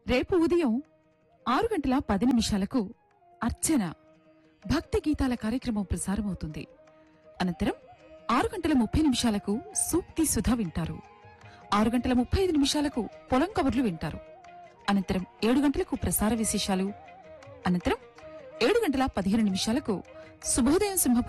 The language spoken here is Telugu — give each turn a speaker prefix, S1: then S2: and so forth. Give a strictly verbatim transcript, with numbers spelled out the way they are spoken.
S1: రేపు ఉదయం ఆరు గంటల పది నిమిషాలకు అర్చన భక్తి గీతాల కార్యక్రమం ప్రసారమవుతుంది. అనంతరం ఆరు గంటల ముప్పై నిమిషాలకు సూక్తి సుధ వింటారు. ఆరు గంటల ముప్పై ఐదు నిమిషాలకు పొలం కబుర్లు వింటారు. అనంతరం ఏడు గంటలకు ప్రసార విశేషాలు. అనంతరం ఏడు గంటల పదిహేను నిమిషాలకు శుభోదయం సింహపురి